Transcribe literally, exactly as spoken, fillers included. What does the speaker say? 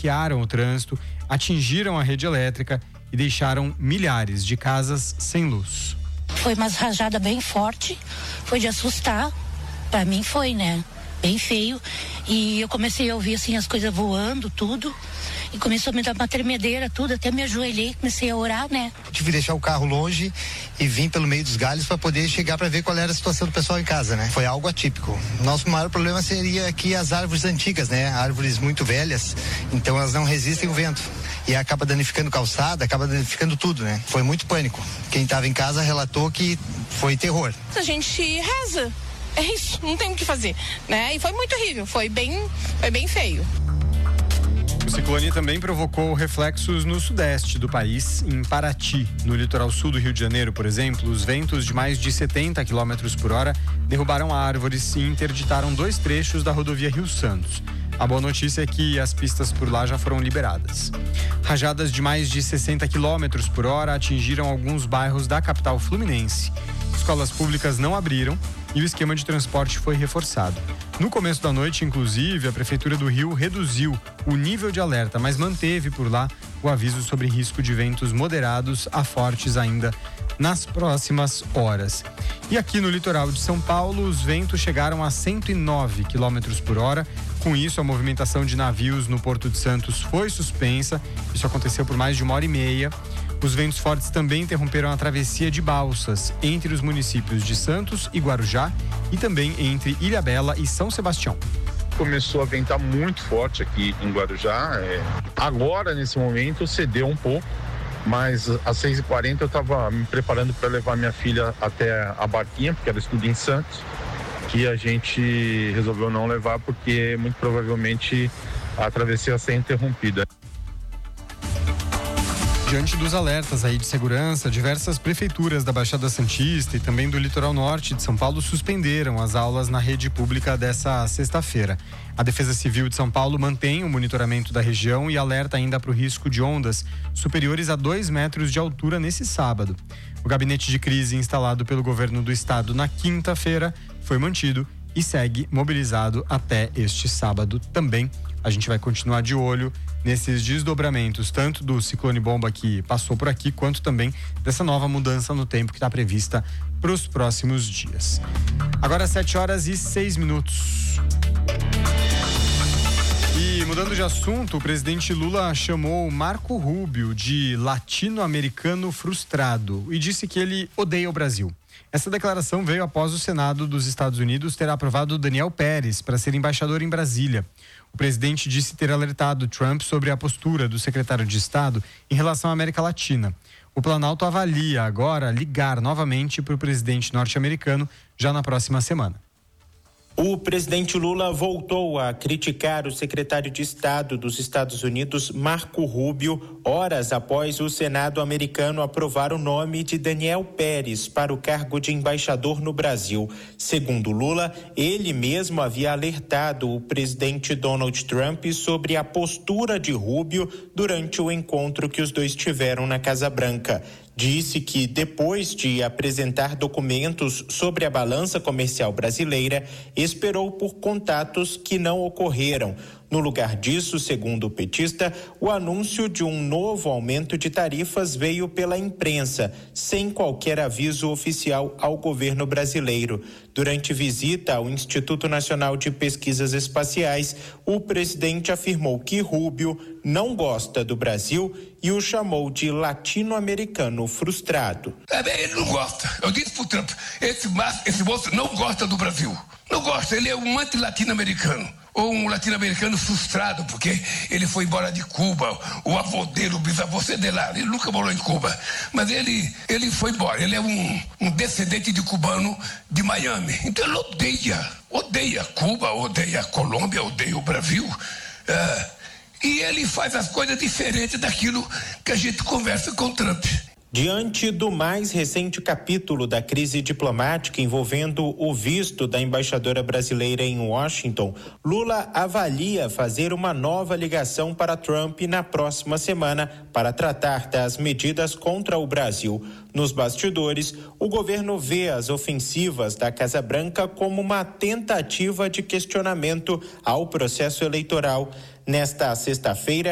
bloquearam o trânsito, atingiram a rede elétrica e deixaram milhares de casas sem luz. Foi uma rajada bem forte, foi de assustar. Pra mim foi, né? Bem feio. E eu comecei a ouvir assim as coisas voando, tudo. E começou a me dar uma tremedeira, tudo. Até me ajoelhei, comecei a orar, né? Tive que deixar o carro longe e vim pelo meio dos galhos para poder chegar para ver qual era a situação do pessoal em casa, né? Foi algo atípico. Nosso maior problema seria aqui as árvores antigas, né? Árvores muito velhas, então elas não resistem ao vento. E acaba danificando calçada, acaba danificando tudo, né? Foi muito pânico. Quem estava em casa relatou que foi terror. A gente reza. É isso, não tem o que fazer, né? E foi muito horrível, foi bem, foi bem feio. O ciclone também provocou reflexos no sudeste do país, em Paraty. No litoral sul do Rio de Janeiro, por exemplo, os ventos de mais de setenta quilômetros por hora derrubaram árvores e interditaram dois trechos da rodovia Rio Santos. A boa notícia é que as pistas por lá já foram liberadas. Rajadas de mais de sessenta quilômetros por hora atingiram alguns bairros da capital fluminense. Escolas públicas não abriram e o esquema de transporte foi reforçado. No começo da noite, inclusive, a Prefeitura do Rio reduziu o nível de alerta, mas manteve por lá o aviso sobre risco de ventos moderados a fortes ainda nas próximas horas. E aqui no litoral de São Paulo, os ventos chegaram a cento e nove quilômetros por hora. Com isso, a movimentação de navios no Porto de Santos foi suspensa. Isso aconteceu por mais de uma hora e meia. Os ventos fortes também interromperam a travessia de balsas entre os municípios de Santos e Guarujá e também entre Ilhabela e São Sebastião. Começou a ventar muito forte aqui em Guarujá. É... Agora, nesse momento, cedeu um pouco, mas às seis e quarenta eu estava me preparando para levar minha filha até a Barquinha, porque ela estuda em Santos, que a gente resolveu não levar porque muito provavelmente a travessia ia ser interrompida. Diante dos alertas aí de segurança, diversas prefeituras da Baixada Santista e também do litoral norte de São Paulo suspenderam as aulas na rede pública dessa sexta-feira. A Defesa Civil de São Paulo mantém o monitoramento da região e alerta ainda para o risco de ondas superiores a dois metros de altura nesse sábado. O gabinete de crise instalado pelo governo do estado na quinta-feira foi mantido e segue mobilizado até este sábado também. A gente vai continuar de olho nesses desdobramentos, tanto do ciclone bomba que passou por aqui, quanto também dessa nova mudança no tempo que está prevista para os próximos dias. Agora sete horas e seis minutos. E mudando de assunto, o presidente Lula chamou Marco Rubio de latino-americano frustrado e disse que ele odeia o Brasil. Essa declaração veio após o Senado dos Estados Unidos ter aprovado Daniel Pérez para ser embaixador em Brasília. O presidente disse ter alertado Trump sobre a postura do secretário de Estado em relação à América Latina. O Planalto avalia agora ligar novamente para o presidente norte-americano já na próxima semana. O presidente Lula voltou a criticar o secretário de Estado dos Estados Unidos, Marco Rubio, horas após o Senado americano aprovar o nome de Daniel Pérez para o cargo de embaixador no Brasil. Segundo Lula, ele mesmo havia alertado o presidente Donald Trump sobre a postura de Rubio durante o encontro que os dois tiveram na Casa Branca. Disse que, depois de apresentar documentos sobre a balança comercial brasileira, esperou por contatos que não ocorreram. No lugar disso, segundo o petista, o anúncio de um novo aumento de tarifas veio pela imprensa, sem qualquer aviso oficial ao governo brasileiro. Durante visita ao Instituto Nacional de Pesquisas Espaciais, o presidente afirmou que Rubio não gosta do Brasil e o chamou de latino-americano frustrado. É, ele não gosta. Eu disse pro Trump, esse, esse moço não gosta do Brasil. Não gosta, ele é um anti-latino-americano. Ou um latino-americano frustrado, porque ele foi embora de Cuba, o avô dele, o bisavô de lá, ele nunca morou em Cuba, mas ele, ele foi embora, ele é um, um descendente de cubano de Miami, então ele odeia, odeia Cuba, odeia Colômbia, odeia o Brasil, é, e ele faz as coisas diferentes daquilo que a gente conversa com o Trump. Diante do mais recente capítulo da crise diplomática envolvendo o visto da embaixadora brasileira em Washington, Lula avalia fazer uma nova ligação para Trump na próxima semana para tratar das medidas contra o Brasil. Nos bastidores, o governo vê as ofensivas da Casa Branca como uma tentativa de questionamento ao processo eleitoral. Nesta sexta-feira,